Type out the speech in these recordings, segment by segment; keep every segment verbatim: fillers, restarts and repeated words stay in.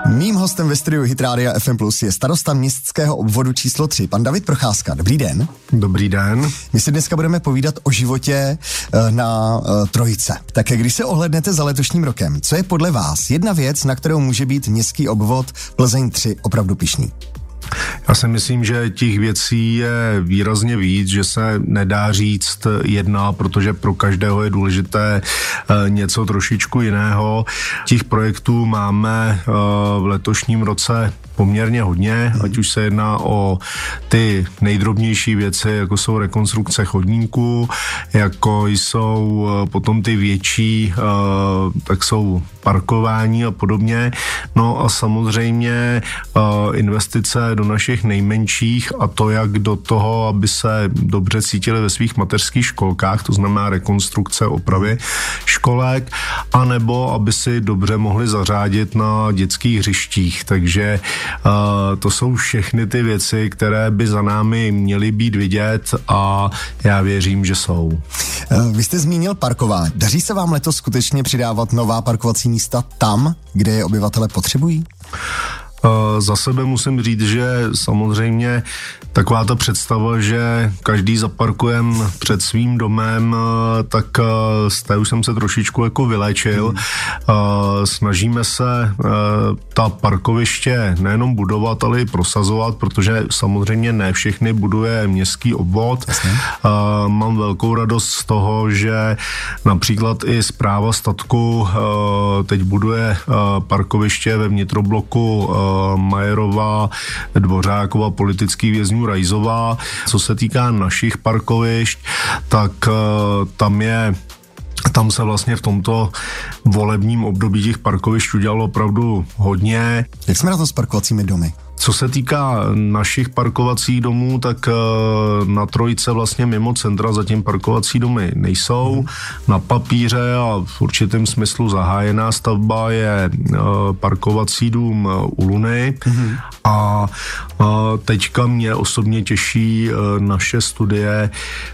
Mým hostem ve studiu Hit Rádia F M Plus je starosta městského obvodu číslo tři, pan David Procházka. Dobrý den. Dobrý den. My si dneska budeme povídat o životě na Trojice. Tak když se ohlédnete za letošním rokem, co je podle vás jedna věc, na kterou může být městský obvod Plzeň tři opravdu pyšný? Já si myslím, že těch věcí je výrazně víc, že se nedá říct jedna, protože pro každého je důležité něco trošičku jiného. Těch projektů máme v letošním roce poměrně hodně, ať už se jedná o ty nejdrobnější věci, jako jsou rekonstrukce chodníků, jako jsou potom ty větší, tak jsou parkování a podobně. No a samozřejmě investice do našich nejmenších a to, jak do toho, aby se dobře cítili ve svých mateřských školkách, to znamená rekonstrukce, opravy školek, anebo aby si dobře mohli zařádit na dětských hřištích. Takže Uh, to jsou všechny ty věci, které by za námi měly být vidět a já věřím, že jsou. Uh, vy jste zmínil parkování. Daří se vám letos skutečně přidávat nová parkovací místa tam, kde je obyvatele potřebují? Uh, za sebe musím říct, že samozřejmě taková ta představa, že každý zaparkujem před svým domem, uh, tak uh, z té už jsem se trošičku jako vyléčil. Hmm. Uh, snažíme se uh, ta parkoviště nejenom budovat, ale i prosazovat, protože samozřejmě ne všechny buduje městský obvod. Uh, mám velkou radost z toho, že například i správa statku uh, teď buduje uh, parkoviště ve vnitrobloku uh, Majerová, Dvořáková, politický vězňů Rajzová. Co se týká našich parkovišť, tak uh, tam je Tam se vlastně v tomto volebním období těch parkovišť udělalo opravdu hodně. Jak jsme na to s parkovacími domy? Co se týká našich parkovacích domů, tak na Trojice vlastně mimo centra zatím parkovací domy nejsou. Hmm. Na papíře a v určitém smyslu zahájená stavba je parkovací dům u Luny. Hmm. A teďka mě osobně těší naše studie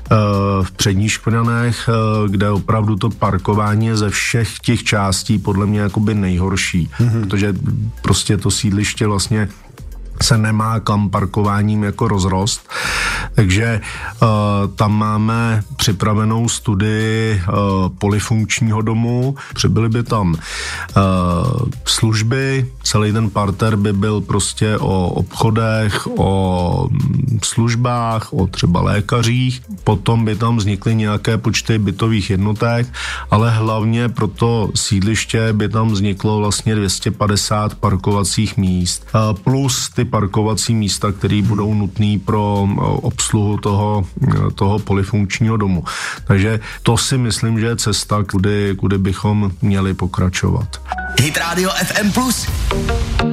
v Předních Škvrnanech, kde opravdu to parkování je ze všech těch částí podle mě jakoby nejhorší, hmm. protože prostě to sídliště vlastně se nemá kam parkováním jako rozrost. Takže uh, tam máme připravenou studii uh, polyfunkčního domu. Přibyly by tam uh, služby, celý ten parter by byl prostě o obchodech, o službách, o třeba lékařích. Potom by tam vznikly nějaké počty bytových jednotek, ale hlavně pro to sídliště by tam vzniklo vlastně dvě stě padesát parkovacích míst. Uh, plus ty parkovací místa, které budou nutné pro obsluhu toho, toho polyfunkčního domu. Takže to si myslím, že je cesta, kudy, kudy bychom měli pokračovat. Hit Radio F M Plus.